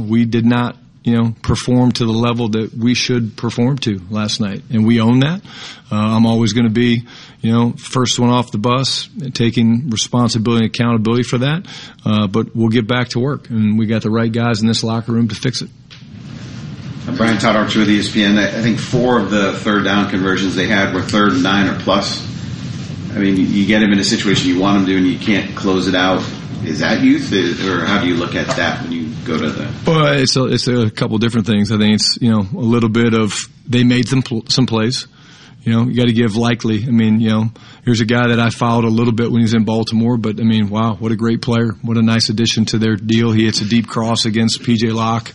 we did not, perform to the level that we should perform to last night. And we own that. I'm always going to be, first one off the bus, taking responsibility and accountability for that. But we'll get back to work, and we got the right guys in this locker room to fix it. Brian Todd Archer with ESPN. I think 4 of the third down conversions they had were 3rd and 9 or plus. I mean, you get them in a situation you want them to, and you can't close it out. Is that youth, or how do you look at that when you go to the? Well, it's a couple different things. I think it's a little bit of they made some plays. You got to give Likely. I mean, here's a guy that I followed a little bit when he was in Baltimore, but I mean, wow, what a great player! What a nice addition to their deal. He hits a deep cross against PJ Locke.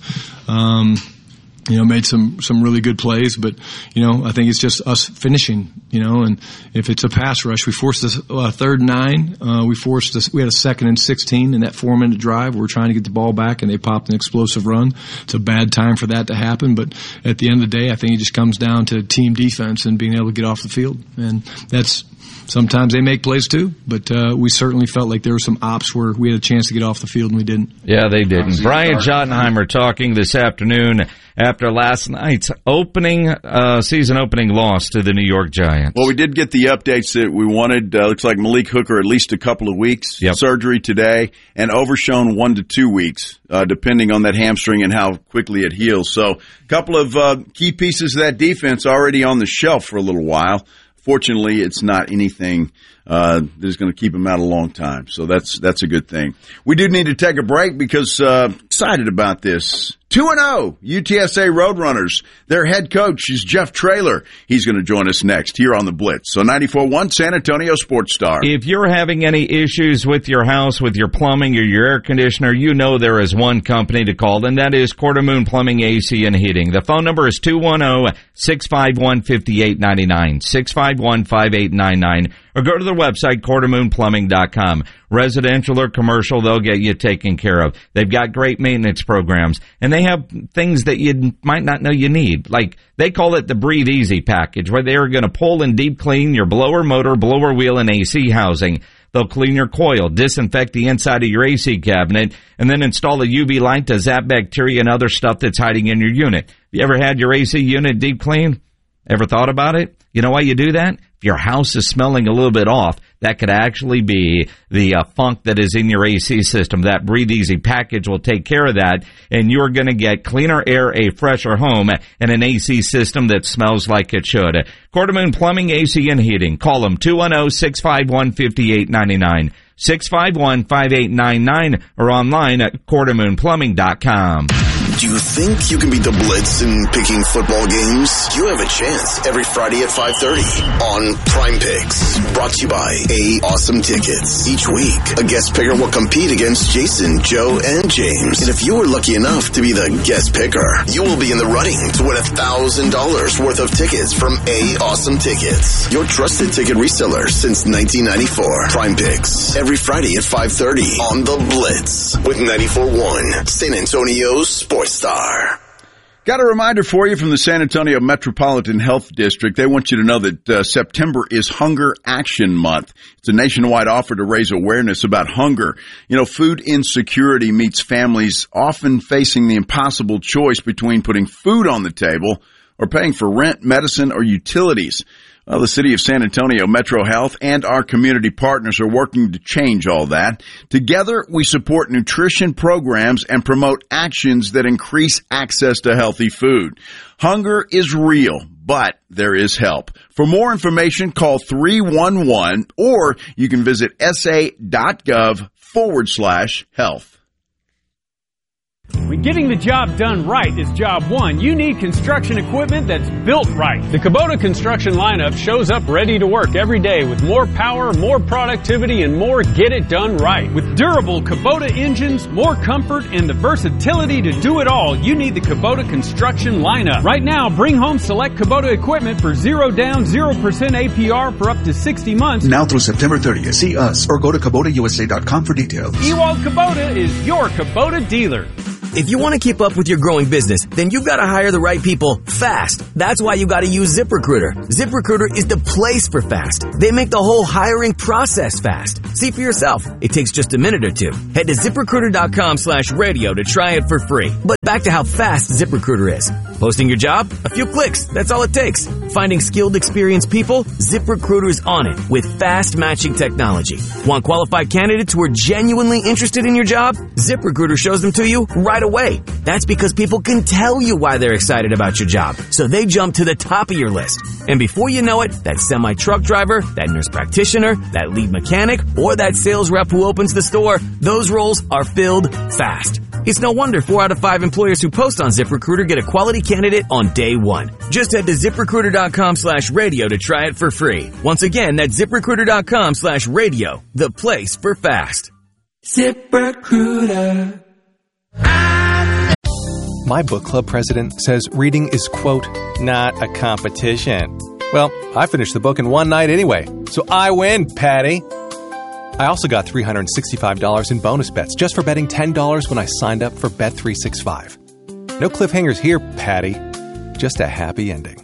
Made some really good plays, but, I think it's just us finishing, and if it's a pass rush, we forced a 3rd and 9. We had a 2nd and 16 in that 4-minute drive. We're trying to get the ball back, and they popped an explosive run. It's a bad time for that to happen, but at the end of the day, I think it just comes down to team defense and being able to get off the field. And sometimes they make plays too, but we certainly felt like there were some ops where we had a chance to get off the field and we didn't. Yeah, they didn't. Brian Schottenheimer talking this afternoon after last night's season opening loss to the New York Giants. Well, we did get the updates that we wanted. Looks like Malik Hooker at least a couple of weeks. Yep. Surgery today, and Overshown 1 to 2 weeks, depending on that hamstring and how quickly it heals. So a couple of key pieces of that defense already on the shelf for a little while. Fortunately, it's not anything that is going to keep him out a long time. So that's a good thing. We do need to take a break because excited about this. 2-0 UTSA Roadrunners. Their head coach is Jeff Traylor. He's going to join us next here on The Blitz. So 94.1 San Antonio Sports Star. If you're having any issues with your house, with your plumbing or your air conditioner, there is one company to call, and that is Quartermoon Plumbing, AC, and Heating. The phone number is 210-651-5899, 651-5899, or go to their website, quartermoonplumbing.com. Residential or commercial, they'll get you taken care of. They've got great maintenance programs, and they have things that you might not know you need. Like, they call it the Breathe Easy package, where they are going to pull and deep clean your blower motor, blower wheel, and AC housing. They'll clean your coil, disinfect the inside of your AC cabinet, and then install a UV light to zap bacteria and other stuff that's hiding in your unit. You ever had your AC unit deep cleaned? Ever thought about it? You know why you do that? If your house is smelling a little bit off, that could actually be the funk that is in your AC system. That Breathe Easy package will take care of that, and you're going to get cleaner air, a fresher home, and an AC system that smells like it should. Quartermoon Plumbing, AC, and Heating. Call them 210-651-5899, 651-5899, or online at quartermoonplumbing.com. Do you think you can beat the Blitz in picking football games? You have a chance every Friday at 5:30 on Prime Picks, brought to you by Awesome Tickets. Each week, a guest picker will compete against Jason, Joe, and James. And if you were lucky enough to be the guest picker, you will be in the running to win $1,000 worth of tickets from Awesome Tickets, your trusted ticket reseller since 1994. Prime Picks, every Friday at 5:30 on The Blitz with 94.1 San Antonio's Sports Star. Got a reminder for you from the San Antonio Metropolitan Health District. They want you to know that September is Hunger Action Month. It's a nationwide offer to raise awareness about hunger. Food insecurity meets families often facing the impossible choice between putting food on the table or paying for rent, medicine, or utilities. Well, the City of San Antonio Metro Health and our community partners are working to change all that. Together, we support nutrition programs and promote actions that increase access to healthy food. Hunger is real, but there is help. For more information, call 311, or you can visit sa.gov/health. When getting the job done right is job one, you need construction equipment that's built right. The Kubota construction lineup shows up ready to work every day with more power, more productivity, and more get it done right. With durable Kubota engines, more comfort, and the versatility to do it all, you need the Kubota construction lineup. Right now, bring home select Kubota equipment for 0 down, 0% APR for up to 60 months. Now through September 30th. See us or go to KubotaUSA.com for details. Ewald Kubota is your Kubota dealer. If you want to keep up with your growing business, then you've got to hire the right people fast. That's why you got to use ZipRecruiter. ZipRecruiter is the place for fast. They make the whole hiring process fast. See for yourself. It takes just a minute or two. Head to ZipRecruiter.com/radio to try it for free. But back to how fast ZipRecruiter is. Posting your job? A few clicks. That's all it takes. Finding skilled, experienced people? ZipRecruiter's on it with fast matching technology. Want qualified candidates who are genuinely interested in your job? ZipRecruiter shows them to you right away. That's because people can tell you why they're excited about your job, so they jump to the top of your list. And before you know it, that semi-truck driver, that nurse practitioner, that lead mechanic, or that sales rep who opens the store, those roles are filled fast. It's no wonder 4 out of 5 employers who post on ZipRecruiter get a quality candidate on day one. Just head to ZipRecruiter.com/radio to try it for free. Once again, that's ZipRecruiter.com/radio, the place for fast. ZipRecruiter. My book club president says reading is, quote, not a competition. Well, I finished the book in one night anyway, so I win, Patty. I also got $365 in bonus bets just for betting $10 when I signed up for Bet365. No cliffhangers here, Patty. Just a happy ending.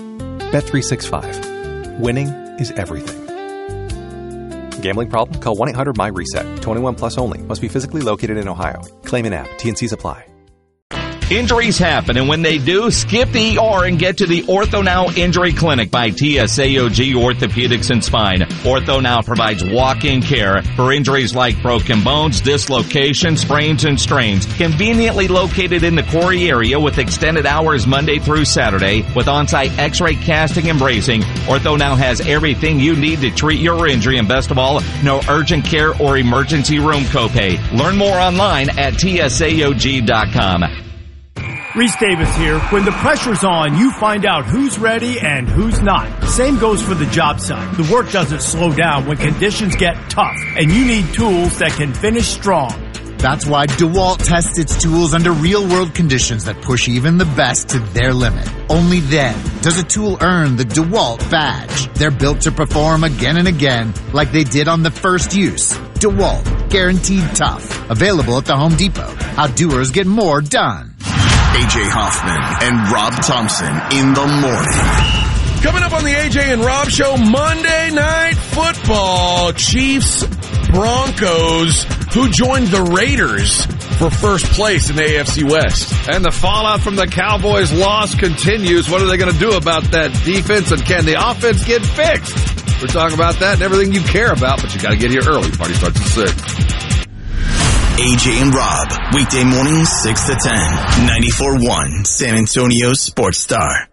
Bet365. Winning is everything. Gambling problem? Call 1-800-MY-RESET. 21 plus only. Must be physically located in Ohio. Claim in app. T&Cs apply. Injuries happen, and when they do, skip the ER and get to the OrthoNow Injury Clinic by TSAOG Orthopedics and Spine. OrthoNow provides walk-in care for injuries like broken bones, dislocations, sprains, and strains. Conveniently located in the Quarry area with extended hours Monday through Saturday with on-site x-ray casting and bracing, OrthoNow has everything you need to treat your injury, and best of all, no urgent care or emergency room copay. Learn more online at TSAOG.com. Reese Davis here. When the pressure's on, you find out who's ready and who's not. Same goes for the job site. The work doesn't slow down when conditions get tough, and you need tools that can finish strong. That's why DeWalt tests its tools under real-world conditions that push even the best to their limit. Only then does a tool earn the DeWalt badge. They're built to perform again and again like they did on the first use. DeWalt, guaranteed tough. Available at the Home Depot. How doers get more done. AJ Hoffman and Rob Thompson in the morning. Coming up on the AJ and Rob Show, Monday Night Football. Chiefs, Broncos, who joined the Raiders for first place in the AFC West. And the fallout from the Cowboys' loss continues. What are they going to do about that defense, and can the offense get fixed? We're talking about that and everything you care about, but you got to get here early. Party starts at 6. AJ and Rob, weekday mornings 6 to 10, 94.1 San Antonio Sports Star.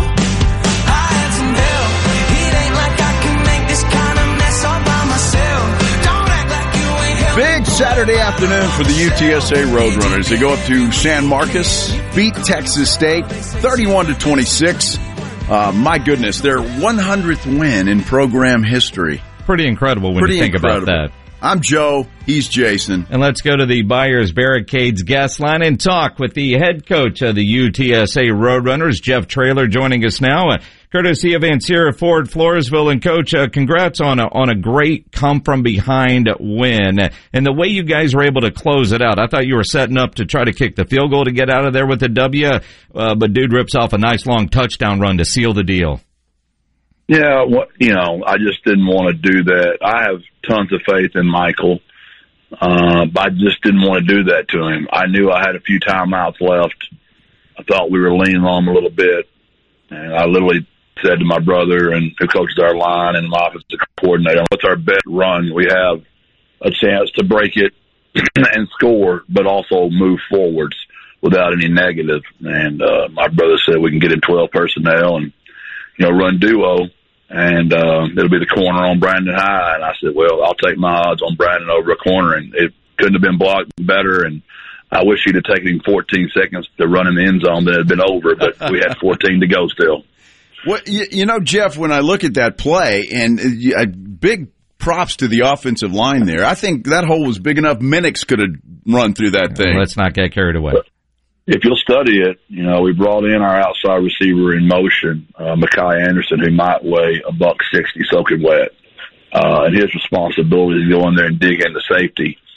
Big Saturday afternoon for the UTSA Roadrunners. They go up to San Marcos, beat Texas State 31-26. My goodness, their 100th win in program history. Pretty incredible when you think about that. I'm Joe. He's Jason. And let's go to the Buyers Barricades guest line and talk with the head coach of the UTSA Roadrunners, Jeff Traylor, joining us now. Courtesy of Ancira Ford Floresville. And Coach, congrats on a great come-from-behind win. And the way you guys were able to close it out, I thought you were setting up to try to kick the field goal to get out of there with a W, but dude rips off a nice long touchdown run to seal the deal. Yeah, I just didn't want to do that. I have tons of faith in Michael, but I just didn't want to do that to him. I knew I had a few timeouts left. I thought we were leaning on him a little bit, and I literally said to my brother and who coaches our line and my offensive coordinator, what's our best run? We have a chance to break it and score, but also move forwards without any negative. And my brother said we can get in 12 personnel and run duo. And it'll be the corner on Brandon High. And I said, well, I'll take my odds on Brandon over a corner. And it couldn't have been blocked better. And I wish he'd have taken him 14 seconds to run in the end zone. Then it had been over. But we had 14 to go still. Well, Jeff, when I look at that play, and big props to the offensive line there. I think that hole was big enough. Minix could have run through that thing. Let's not get carried away. If you'll study it, we brought in our outside receiver in motion, Mekhi Anderson, who might weigh $160 soaking wet. And his responsibility is to go in there and dig into safety.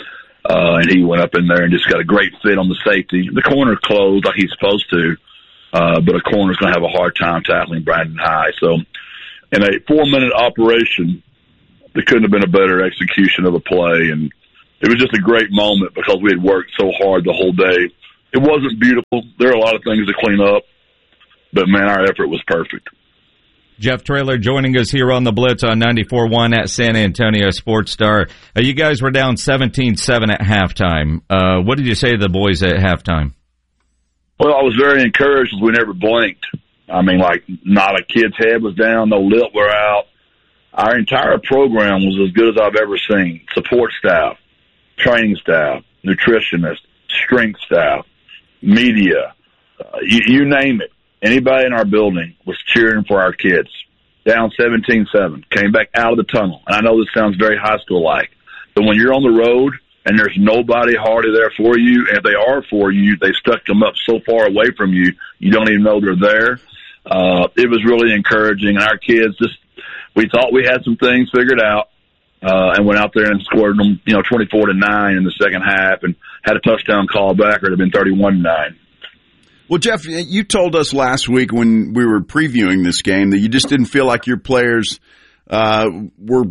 and he went up in there and just got a great fit on the safety. The corner closed like he's supposed to, but a corner's going to have a hard time tackling Brandon High. So in a 4-minute operation, there couldn't have been a better execution of a play, and it was just a great moment because we had worked so hard the whole day. It wasn't beautiful. There are a lot of things to clean up, but, man, our effort was perfect. Jeff Traylor joining us here on the Blitz on 94.1 at San Antonio Sports Star. You guys were down 17-7 at halftime. What did you say to the boys at halftime? Well, I was very encouraged because we never blinked. I mean, like, not a kid's head was down, no lip were out. Our entire program was as good as I've ever seen. Support staff, training staff, nutritionists, strength staff, media, you name it. Anybody in our building was cheering for our kids. Down 17-7, came back out of the tunnel. And I know this sounds very high school-like, but when you're on the road and there's nobody hardly there for you, and if they are for you, they've stuck them up so far away from you, you don't even know they're there. It was really encouraging. And our kids we thought we had some things figured out, and went out there and scored them, 24-9 in the second half and had a touchdown call back, or it had been 31-9. Well, Jeff, you told us last week when we were previewing this game that you just didn't feel like your players were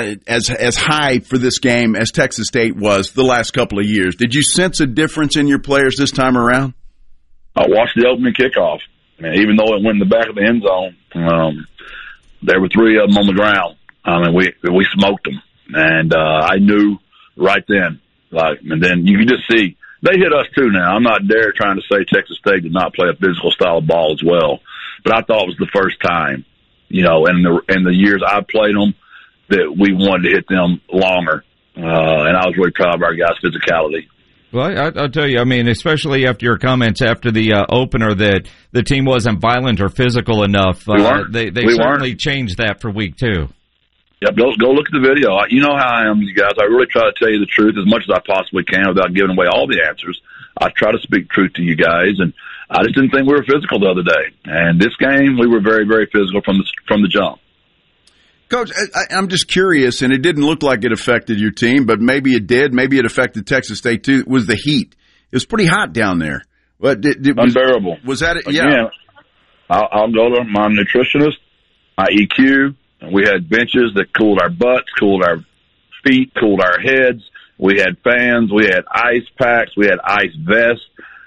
as high for this game as Texas State was the last couple of years. Did you sense a difference in your players this time around? I watched the opening kickoff. I mean, even though it went in the back of the end zone, there were 3 of them on the ground. I mean, we smoked them, and I knew right then. And then you can just see they hit us too. Now I'm not trying to say Texas State did not play a physical style of ball as well, but I thought it was the first time, in the years I played them, that we wanted to hit them longer, and I was really proud of our guys' physicality. Well, I'll tell you, I mean, especially after your comments after the opener that the team wasn't violent or physical enough, they certainly changed that for week 2. Yep, go look at the video. You know how I am, you guys. I really try to tell you the truth as much as I possibly can without giving away all the answers. I try to speak truth to you guys, and I just didn't think we were physical the other day. And this game, we were very, very physical from the jump. Coach, I'm just curious, and it didn't look like it affected your team, but maybe it did. Maybe it affected Texas State, too. Was the heat. It was pretty hot down there. But unbearable. Was that it? Again, yeah. I'll go to my nutritionist, my EQ. We had benches that cooled our butts, cooled our feet, cooled our heads. We had fans. We had ice packs. We had ice vests.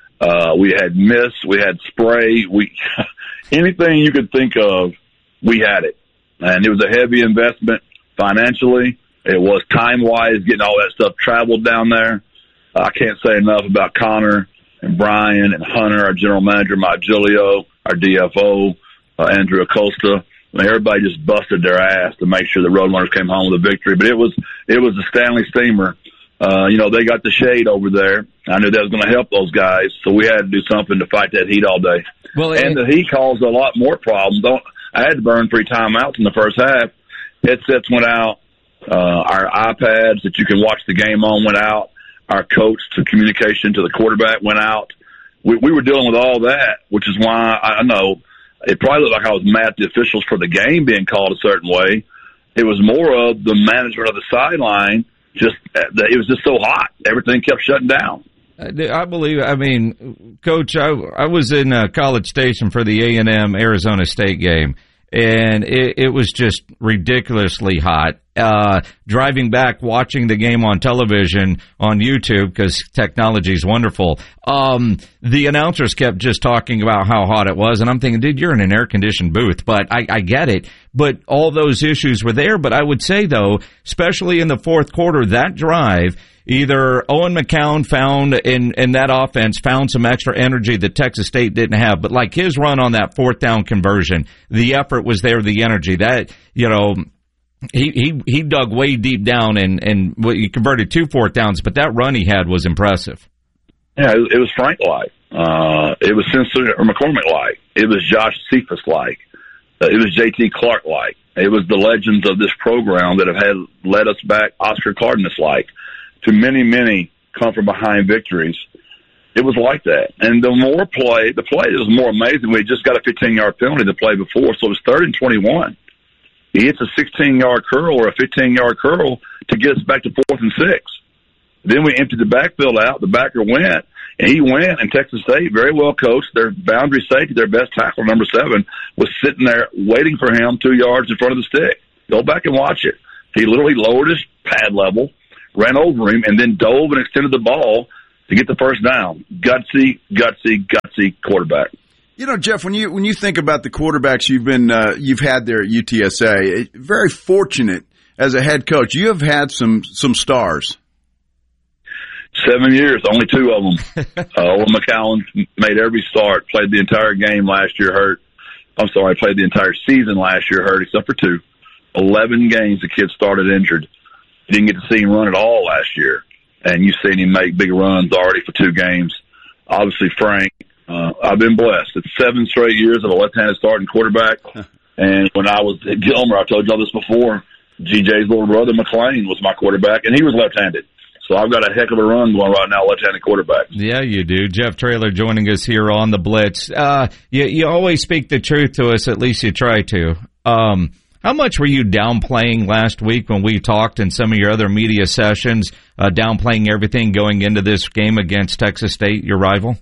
We had mist. We had spray. Anything you could think of, we had it. And it was a heavy investment financially. It was time-wise, getting all that stuff traveled down there. I can't say enough about Connor and Brian and Hunter, our general manager, Mike Giglio, our DFO, Andrew Acosta. I mean, everybody just busted their ass to make sure the Roadrunners came home with a victory. But it was the Stanley Steamer. They got the shade over there. I knew that was going to help those guys, so we had to do something to fight that heat all day. Well, and the heat caused a lot more problems. I had to burn 3 timeouts in the first half. Headsets went out. Our iPads that you can watch the game on went out. Our coach to communication to the quarterback went out. We were dealing with all that, which is why I know it probably looked like I was mad at the officials for the game being called a certain way. It was more of the management of the sideline. It was just so hot. Everything kept shutting down. I believe. I mean, Coach, I was in College Station for the A&M Arizona State game, and it was just ridiculously hot. Driving back, watching the game on television on YouTube, because technology is wonderful, the announcers kept just talking about how hot it was, and I'm thinking, dude, you're in an air-conditioned booth, but I get it. But all those issues were there. But I would say, though, especially in the fourth quarter, that drive, either Owen McCown found in that offense found some extra energy that Texas State didn't have. But like his run on that 4th down conversion, the effort was there, the energy. That, he dug way deep down and he converted 2 4th downs, but that run he had was impressive. Yeah, it was Frank-like. It was Spencer or McCormick-like. It was Josh Cephas-like. It was J.T. Clark-like. It was the legends of this program that have led us back, Oscar Cardenas-like, to many, many come-from-behind victories. It was like that. And the play was more amazing. We just got a 15-yard penalty the play before, so it was 3rd and 21. He hits a 16-yard curl or a 15-yard curl to get us back to 4th and 6. Then we emptied the backfield out. The backer went, and he went, and Texas State, very well coached, their boundary safety, their best tackle, number 7, was sitting there waiting for him 2 yards in front of the stick. Go back and watch it. He literally lowered his pad level, ran over him, and then dove and extended the ball to get the first down. Gutsy quarterback. You know, Jeff, when you think about the quarterbacks you've had there at UTSA, very fortunate as a head coach. You have had some stars. 7 years, only 2 of them. Owen McCowan made every start, played the entire game last year hurt. Played the entire season last year hurt, except for 2. 11 games the kid started injured. You didn't get to see him run at all last year. And you've seen him make big runs already for 2 games. Obviously, Frank, I've been blessed. It's 7 straight years of a left-handed starting quarterback. And when I was at Gilmer, I told y'all this before, GJ's little brother, McLean, was my quarterback, and he was left-handed. So I've got a heck of a run going right now, left-handed quarterback. Yeah, you do. Jeff Traylor joining us here on the Blitz. You always speak the truth to us, at least you try to. How much were you downplaying last week when we talked in some of your other media sessions, downplaying everything going into this game against Texas State, your rival?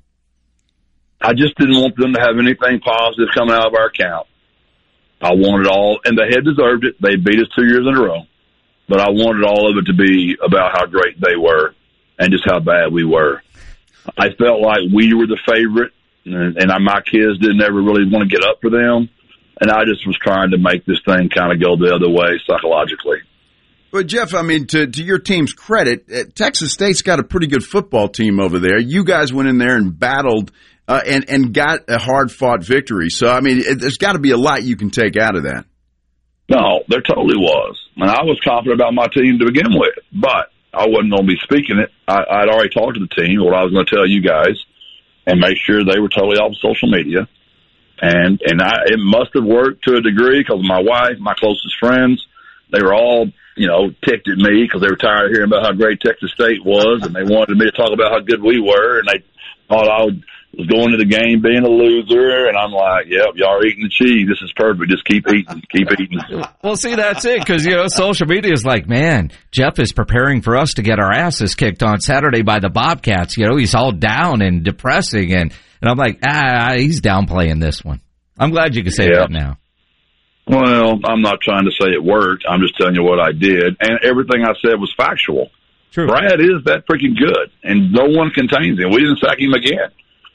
I just didn't want them to have anything positive coming out of our account. I wanted all, and they had deserved it. They beat us 2 years in a row. But I wanted all of it to be about how great they were and just how bad we were. I felt like we were the favorite, and my kids didn't ever really want to get up for them. And I just was trying to make this thing kind of go the other way psychologically. But, Jeff, I mean, to your team's credit, Texas State's got a pretty good football team over there. You guys went in there and battled and got a hard-fought victory. So, I mean, there's got to be a lot you can take out of that. No, there totally was. And I was confident about my team to begin with, but I wasn't going to be speaking it. I'd already talked to the team, what I was going to tell you guys, and make sure they were totally off social media. And it must have worked to a degree because my wife, my closest friends, they were all, ticked at me because they were tired of hearing about how great Texas State was, and they wanted me to talk about how good we were, and they thought I was going to the game being a loser, and I'm like, yep, y'all are eating the cheese. This is perfect. Just keep eating. Well, see, that's it, because, social media is like, man, Jeff is preparing for us to get our asses kicked on Saturday by the Bobcats. He's all down and depressing, and I'm like, he's downplaying this one. I'm glad you can say that now. Well, I'm not trying to say it worked. I'm just telling you what I did, and everything I said was factual. True. Brad is that freaking good, and no one contains him. We didn't sack him again.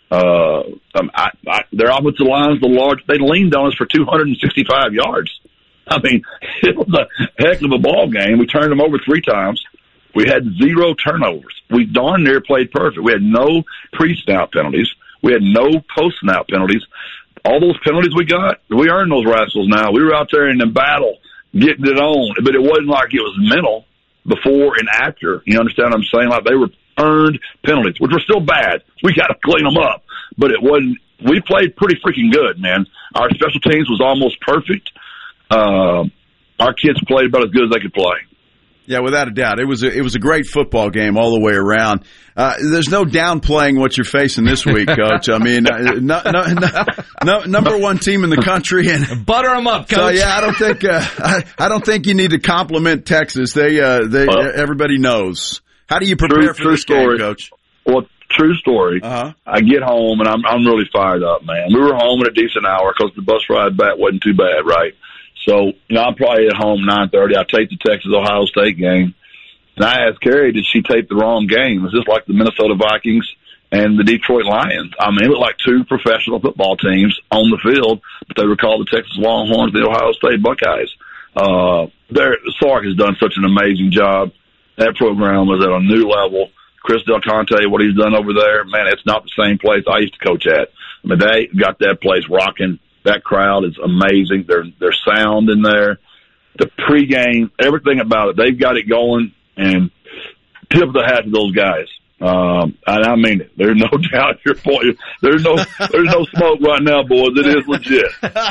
Their offensive line is they leaned on us for 265 yards. I mean, it was a heck of a ball game. We turned them over 3 times. We had 0 turnovers. We darn near played perfect. We had no pre-snap penalties. We had no post-snap penalties. All those penalties we got, we earned those rascals now. We were out there in the battle, getting it on, but it wasn't like it was mental before and after. You understand what I'm saying? Like they were earned penalties, which were still bad. We got to clean them up. But it wasn't. We played pretty freaking good, man. Our special teams was almost perfect. Our kids played about as good as they could play. Yeah, without a doubt, it was a great football game all the way around. There's no downplaying what you're facing this week, Coach. I mean, number 1 team in the country, and butter them up, Coach. So yeah, I don't think you need to compliment Texas. They everybody knows. How do you prepare for this game, Coach? Well, true story. I get home and I'm really fired up, man. We were home at a decent hour because the bus ride back wasn't too bad, right? So, I'm probably at home 9:30. I tape the Texas-Ohio State game. And I asked Carrie, did she tape the wrong game? Is this like the Minnesota Vikings and the Detroit Lions? I mean, it looked like 2 professional football teams on the field, but they were called the Texas Longhorns, the Ohio State Buckeyes. Sark has done such an amazing job. That program was at a new level. Chris Del Conte, what he's done over there, man, it's not the same place I used to coach at. I mean, they got that place rocking. That crowd is amazing. Their sound in there, the pregame, everything about it. They've got it going, and tip of the hat to those guys. And I mean it. There's no doubt your point. There's no smoke right now, boys. It is legit.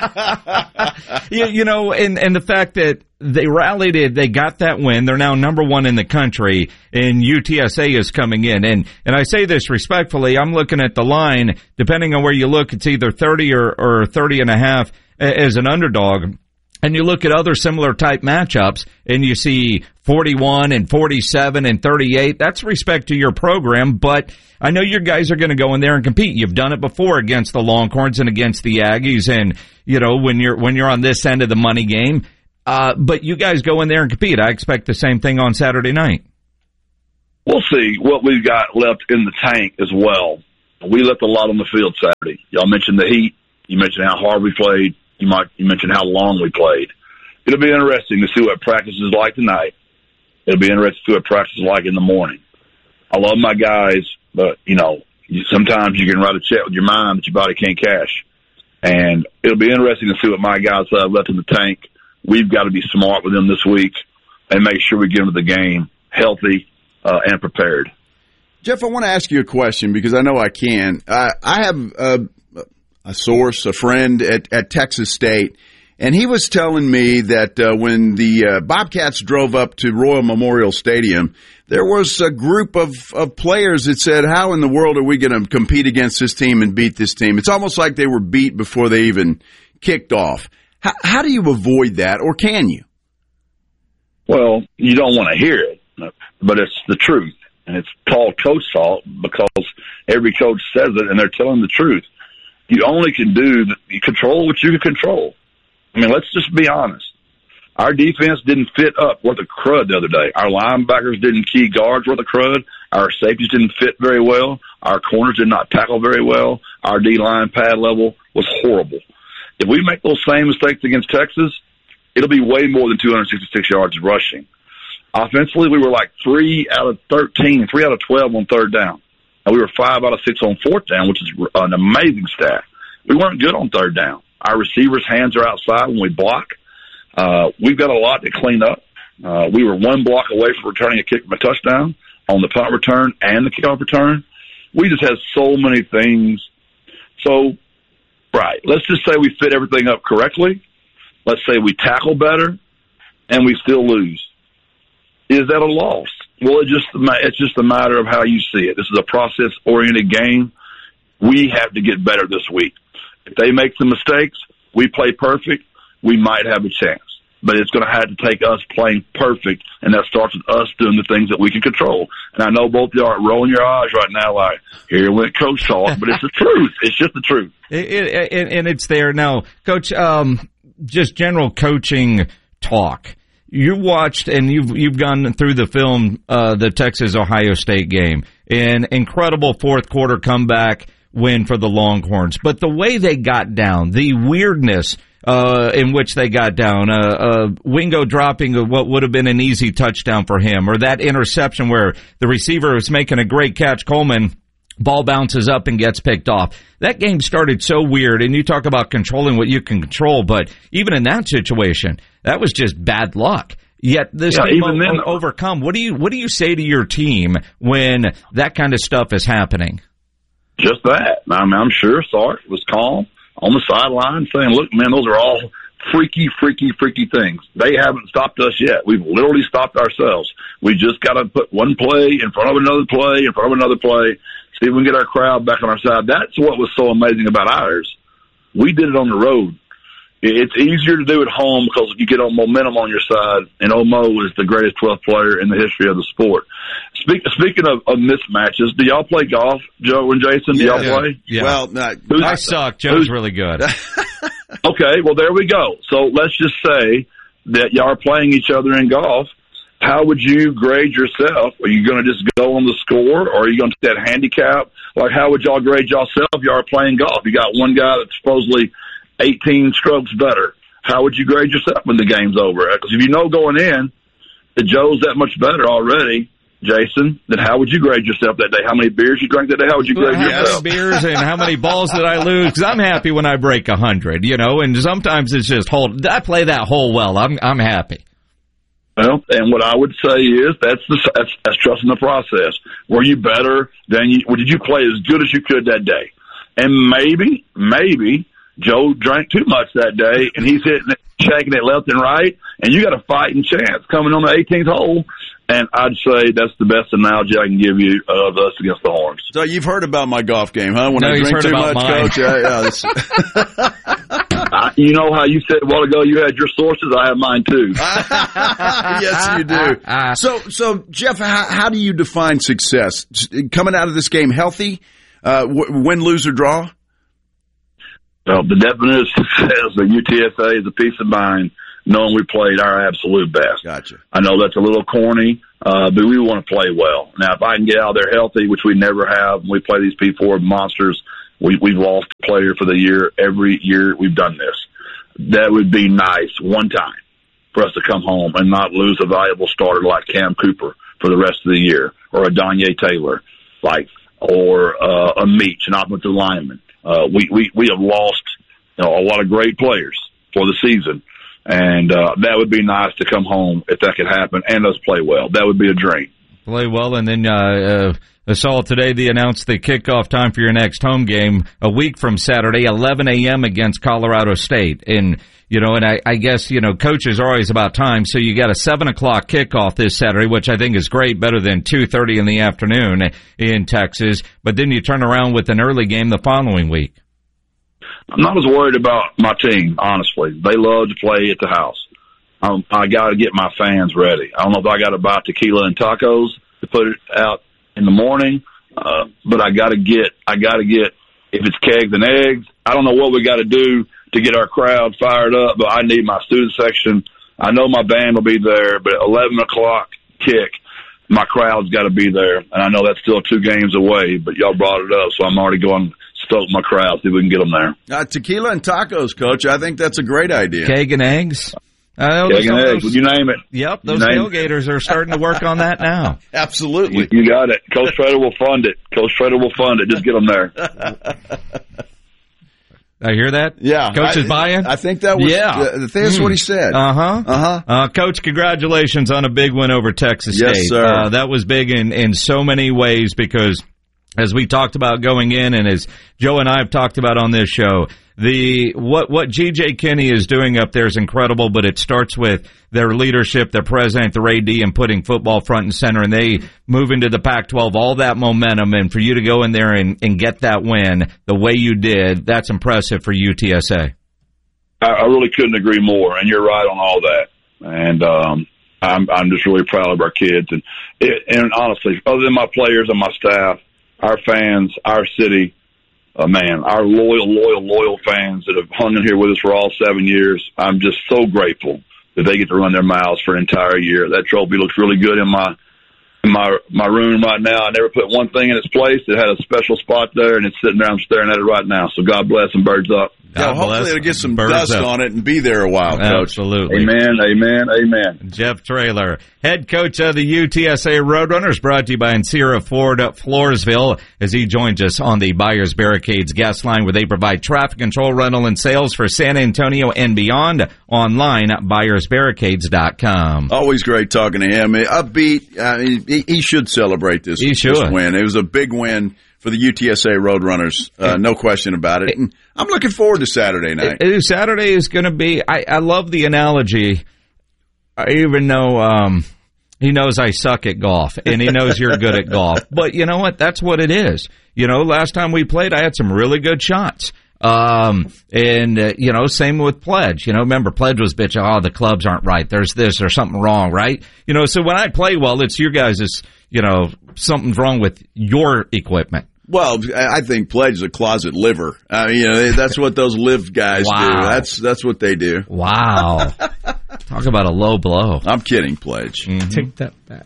And the fact that they rallied it, they got that win. They're now number 1 in the country, and UTSA is coming in. And I say this respectfully. I'm looking at the line. Depending on where you look, it's either 30 or 30 and a half as an underdog. And you look at other similar type matchups, and you see 41 and 47 and 38. That's respect to your program, but I know your guys are going to go in there and compete. You've done it before against the Longhorns and against the Aggies, and when you're on this end of the money game. But you guys go in there and compete. I expect the same thing on Saturday night. We'll see what we've got left in the tank as well. We left a lot on the field Saturday. Y'all mentioned the heat. You mentioned how hard we played. You mentioned how long we played. It'll be interesting to see what practice is like tonight. It'll be interesting to see what practice is like in the morning. I love my guys, but, sometimes you can write a check with your mind that your body can't cash. And it'll be interesting to see what my guys have left in the tank. We've got to be smart with them this week and make sure we get into the game healthy and prepared. Jeff, I want to ask you a question because I know I can. I have a source, a friend at Texas State, and he was telling me that when the Bobcats drove up to Royal Memorial Stadium, there was a group of players that said, how in the world are we going to compete against this team and beat this team? It's almost like they were beat before they even kicked off. How do you avoid that, or can you? Well, you don't want to hear it, but it's the truth. And it's called coach talk because every coach says it, and they're telling the truth. You only can you control what you can control. I mean, let's just be honest. Our defense didn't fit up worth a crud the other day. Our linebackers didn't key guards worth a crud. Our safeties didn't fit very well. Our corners did not tackle very well. Our D-line pad level was horrible. If we make those same mistakes against Texas, it'll be way more than 266 yards rushing. Offensively, we were like 3 out of 13, 3 out of 12 on third down. And we were 5 out of 6 on fourth down, which is an amazing stat. We weren't good on third down. Our receivers' hands are outside when we block. We've got a lot to clean up. We were one block away from returning a kick from a touchdown on the punt return and the kickoff return. We just had so many things. So, right, let's just say we fit everything up correctly. Let's say we tackle better, and we still lose. Is that a loss? Well, it's just a matter of how you see it. This is a process-oriented game. We have to get better this week. If they make some mistakes, we play perfect, we might have a chance. But it's going to have to take us playing perfect, and that starts with us doing the things that we can control. And I know both of you are rolling your eyes right now like, here went Coach talk, but it's the truth. It's just the truth. And it's there. Now, Coach, just general coaching talk. You watched and you've gone through the film, the Texas-Ohio State game. An incredible fourth quarter comeback win for the Longhorns. But the way they got down, the weirdness in which they got down, Wingo dropping what would have been an easy touchdown for him, or that interception where the receiver was making a great catch, Coleman, ball bounces up and gets picked off. That game started so weird, and you talk about controlling what you can control, but even in that situation, that was just bad luck. Yet this team will overcome. What do you say to your team when that kind of stuff is happening? Just that. I mean, I'm sure Sark was calm on the sideline saying, look, man, those are all freaky things. They haven't stopped us yet. We've literally stopped ourselves. We just got to put one play in front of another play, in front of another play, see if we can get our crowd back on our side. That's what was so amazing about ours. We did it on the road. It's easier to do at home because you get on momentum on your side, and Omo is the greatest 12th player in the history of the sport. Speaking of mismatches, do y'all play golf, Joe and Jason? Do y'all play? Yeah. Well, I suck. Joe's really good. Okay, well, there we go. So let's just say that y'all are playing each other in golf. How would you grade yourself? Are you going to just go on the score, or are you going to take that handicap? Like, how would y'all grade yourself if y'all are playing golf? You got one guy that's supposedly 18 strokes better. How would you grade yourself when the game's over? Because if you know going in that Joe's that much better already, Jason, then how would you grade yourself that day? How many beers you drank that day? How would you grade yourself? How many beers and how many balls did I lose? Because I'm happy when I break 100, and sometimes it's just did I play that hole well? I'm happy. Well, and what I would say is that's trusting the process. Were you better than did you play as good as you could that day? And maybe Joe drank too much that day, and he's shaking it left and right, and you got a fighting chance coming on the 18th hole. And I'd say that's the best analogy I can give you of us against the Horns. So you've heard about my golf game, huh? When I drink too much, Coach. You know how you said a while ago you had your sources? I have mine too. Yes, you do. So Jeff, how do you define success? Coming out of this game healthy, win, lose, or draw? Well, the definition of success at UTSA is a peace of mind, knowing we played our absolute best. Gotcha. I know that's a little corny, but we want to play well. Now, if I can get out there healthy, which we never have, when we play these P4 monsters, we've lost a player for the year every year we've done this. That would be nice one time for us to come home and not lose a valuable starter like Cam Cooper for the rest of the year, or a Danye Taylor, or a Meach, an offensive lineman. We have lost a lot of great players for the season, and that would be nice to come home if that could happen and us play well. That would be a dream. Play well, and then I saw today they announced the kickoff time for your next home game a week from Saturday, 11 a.m. against Colorado State. And, and I guess, coaches are always about time, so you got a 7 o'clock kickoff this Saturday, which I think is great, better than 2:30 in the afternoon in Texas. But then you turn around with an early game the following week. I'm not as worried about my team, honestly. They love to play at the house. I got to get my fans ready. I don't know if I got to buy tequila and tacos to put it out in the morning, but I got to get, if it's kegs and eggs, I don't know what we got to do to get our crowd fired up, but I need my student section. I know my band will be there, but at 11 o'clock kick, my crowd's got to be there. And I know that's still 2 games away, but y'all brought it up, so I'm already going to stoke my crowd, see if we can get them there. Tequila and tacos, Coach. I think that's a great idea. Keg and eggs? Keg and eggs, you name it. Yep, those tailgaters are starting to work on that now. Absolutely. You got it. Coach Trader will fund it. Just get them there. I hear that? Yeah. Coach is buying? I think that was, that's what he said. Coach, congratulations on a big win over Texas State. Yes, sir. That was big in so many ways because, as we talked about going in and as Joe and I have talked about on this show, what G.J. Kinney is doing up there is incredible, but it starts with their leadership, their president, their AD, and putting football front and center, and they move into the Pac-12, all that momentum, and for you to go in there and get that win the way you did, that's impressive for UTSA. I really couldn't agree more, and you're right on all that. And I'm just really proud of our kids. And honestly, other than my players and my staff, our fans, our city, our loyal fans that have hung in here with us for all 7 years, I'm just so grateful that they get to run their mouths for an entire year. That trophy looks really good in my room right now. I never put one thing in its place. It had a special spot there, and it's sitting there. I'm staring at it right now. So God bless and birds up. Hopefully it'll get some dust on it and be there a while, Coach. Absolutely. Amen. Jeff Traylor, head coach of the UTSA Roadrunners, brought to you by Encira Ford Floresville, as he joins us on the Buyers Barricades guest line, where they provide traffic control, rental, and sales for San Antonio and beyond. Online at buyersbarricades.com. Always great talking to him. Upbeat. He should celebrate this win. It was a big win for the UTSA Roadrunners, no question about it. And I'm looking forward to Saturday night. Saturday is going to be, I love the analogy, even though he knows I suck at golf, and he knows you're good at golf. But you know what? That's what it is. Last time we played, I had some really good shots. Same with Pledge. Remember, Pledge was bitching, the clubs aren't right. There's something wrong, right? So when I play well, it's your guys' something's wrong with your equipment. Well, I think Pledge is a closet liver. That's what those live guys do. That's what they do. Wow. Talk about a low blow. I'm kidding, Pledge. Mm-hmm. Take that back.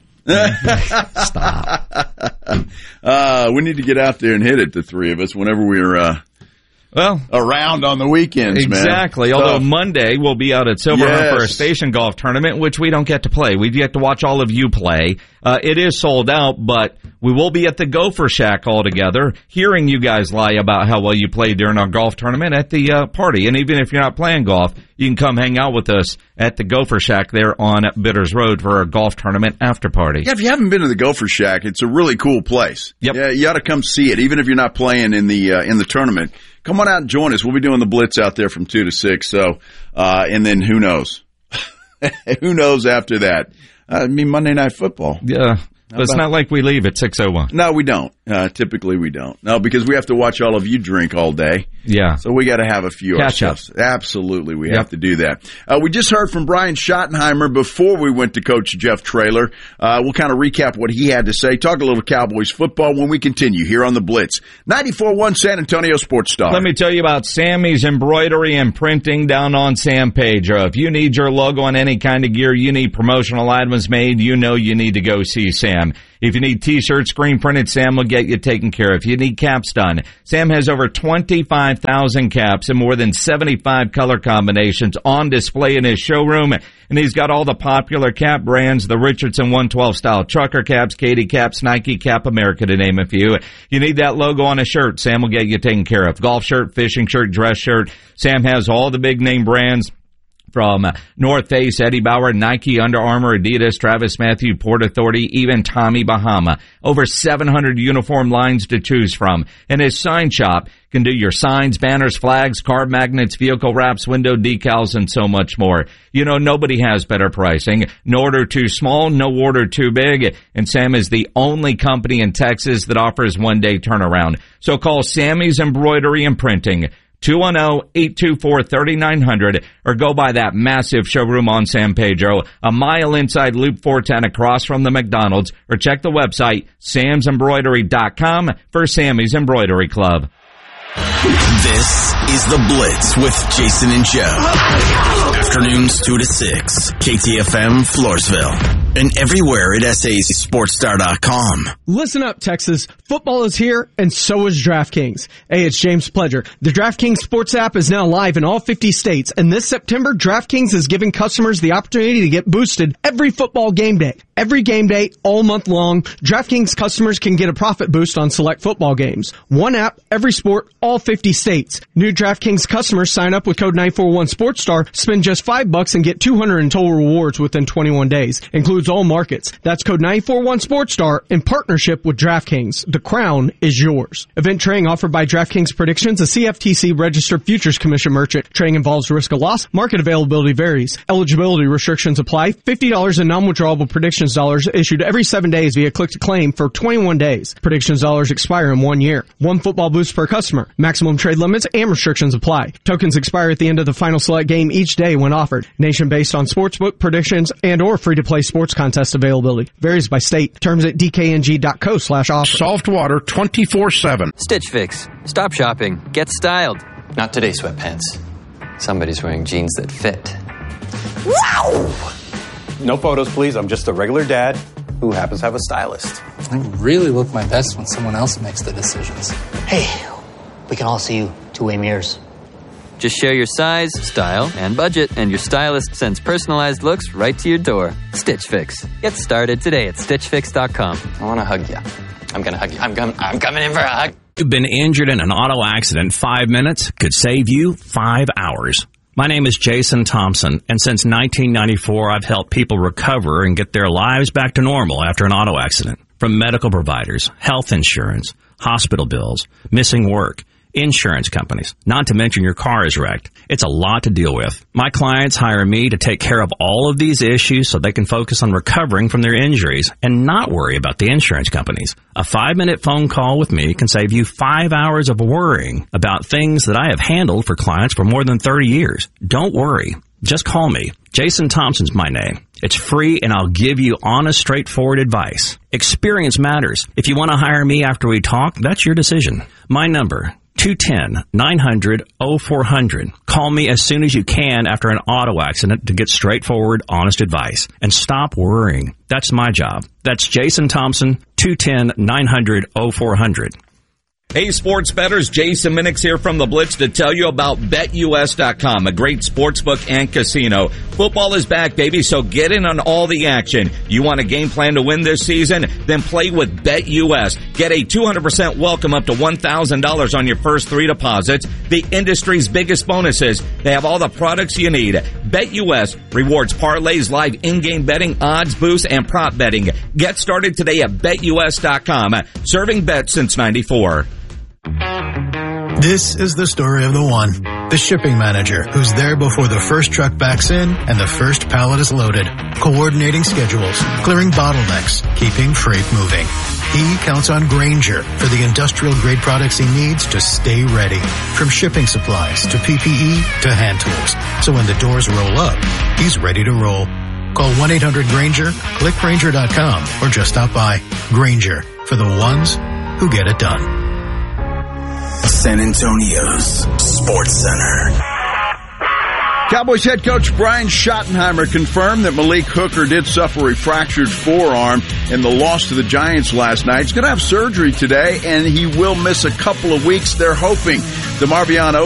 Stop. We need to get out there and hit it, the three of us, whenever we're around on the weekends, exactly. man. Although Monday we'll be out at Silver Hunt for a station golf tournament, which we don't get to play. We get to watch all of you play. It is sold out, but we will be at the Gopher Shack all together, hearing you guys lie about how well you played during our golf tournament at the party. And even if you're not playing golf, you can come hang out with us at the Gopher Shack there on Bitters Road for our golf tournament after party. Yeah, if you haven't been to the Gopher Shack, it's a really cool place. Yep. Yeah, you ought to come see it, even if you're not playing in the tournament. Come on out and join us. We'll be doing the Blitz out there from 2 to 6. So, and then who knows? Who knows after that? Monday Night Football. Yeah. But it's not like we leave at 6:01. No, we don't. Typically we don't. No, because we have to watch all of you drink all day. Yeah. So we got to have a few catch up. Absolutely, we have to do that. We just heard from Brian Schottenheimer before we went to Coach Jeff Traylor. We'll kind of recap what he had to say, talk a little Cowboys football when we continue here on the Blitz. 94.1 San Antonio Sports Star. Let me tell you about Sammy's Embroidery and Printing down on San Pedro. If you need your logo on any kind of gear, you need promotional items made, you know you need to go see Sam. If you need t-shirts, screen printed, Sam will get you taken care of. If you need caps done, Sam has over 25,000 caps and more than 75 color combinations on display in his showroom. And he's got all the popular cap brands, the Richardson 112 style trucker caps, Katie caps, Nike Cap America, to name a few. You need that logo on a shirt, Sam will get you taken care of. Golf shirt, fishing shirt, dress shirt. Sam has all the big name brands, from North Face, Eddie Bauer, Nike, Under Armour, Adidas, Travis Matthew, Port Authority, even Tommy Bahama. Over 700 uniform lines to choose from. And his sign shop can do your signs, banners, flags, card magnets, vehicle wraps, window decals, and so much more. You know, nobody has better pricing. No order too small, no order too big. And Sam is the only company in Texas that offers one-day turnaround. So call Sammy's Embroidery and Printing, 210-824-3900, or go by that massive showroom on San Pedro, a mile inside Loop 410 across from the McDonald's, or check the website, samsembroidery.com, for Sammy's Embroidery Club. This is The Blitz with Jason and Joe. Afternoons 2 to 6. KTFM Floresville. And everywhere at SASportsStar.com. Listen up, Texas. Football is here, and so is DraftKings. Hey, it's James Pledger. The DraftKings Sports app is now live in all 50 states, and this September, DraftKings is giving customers the opportunity to get boosted every football game day. Every game day, all month long, DraftKings customers can get a profit boost on select football games. One app, every sport, all 50 states. New DraftKings customers sign up with code 941SportsStar, spend just $5 and get $200 in total rewards within 21 days. Includes all markets. That's code 941SportsStar in partnership with DraftKings. The crown is yours. Event trading offered by DraftKings Predictions, a CFTC registered futures commission merchant. Trading involves risk of loss. Market availability varies. Eligibility restrictions apply. $50 in non-withdrawable predictions dollars issued every 7 days via click to claim for 21 days. Predictions dollars expire in 1 year. One football boost per customer. Maximum trade limits and restrictions apply. Tokens expire at the end of the final select game each day when offered. Nation based on sportsbook predictions and or free-to-play sports contest availability. Varies by state. Terms at dkng.co/offer. Soft water 24/7. Stitch Fix. Stop shopping. Get styled. Not today, sweatpants. Somebody's wearing jeans that fit. Wow! No photos, please. I'm just a regular dad who happens to have a stylist. I really look my best when someone else makes the decisions. Hey, we can all see you two-way mirrors. Just share your size, style, and budget, and your stylist sends personalized looks right to your door. Stitch Fix. Get started today at StitchFix.com. I want to hug you. I'm going to hug you. I'm coming in for a hug. You've been injured in an auto accident. 5 minutes could save you 5 hours. My name is Jason Thompson, and since 1994, I've helped people recover and get their lives back to normal after an auto accident. From medical providers, health insurance, hospital bills, missing work, insurance companies, not to mention your car is wrecked. It's a lot to deal with. My clients hire me to take care of all of these issues so they can focus on recovering from their injuries and not worry about the insurance companies. A 5-minute phone call with me can save you 5 hours of worrying about things that I have handled for clients for more than 30 years. Don't worry. Just call me. Jason Thompson's my name. It's free, and I'll give you honest, straightforward advice. Experience matters. If you want to hire me after we talk, that's your decision. My number, 210-900-0400. Call me as soon as you can after an auto accident to get straightforward, honest advice. And stop worrying. That's my job. That's Jason Thompson, 210-900-0400. Hey, sports bettors, Jason Minix here from The Blitz to tell you about BetUS.com, a great sportsbook and casino. Football is back, baby, so get in on all the action. You want a game plan to win this season? Then play with BetUS. Get a 200% welcome up to $1,000 on your first 3 deposits. The industry's biggest bonuses. They have all the products you need. BetUS rewards parlays, live in-game betting, odds boosts, and prop betting. Get started today at BetUS.com. Serving bets since '94. This is the story of the one. The shipping manager, who's there before the first truck backs in and the first pallet is loaded, coordinating schedules, clearing bottlenecks, keeping freight moving. He counts on Grainger for the industrial-grade products he needs to stay ready. From shipping supplies to PPE to hand tools. So when the doors roll up, he's ready to roll. Call 1-800-GRAINGER, click Grainger.com, or just stop by. Grainger, for the ones who get it done. San Antonio's Sports Center. Cowboys head coach Brian Schottenheimer confirmed that Malik Hooker did suffer a fractured forearm in the loss to the Giants last night. He's going to have surgery today, and he will miss a couple of weeks. They're hoping the Marviano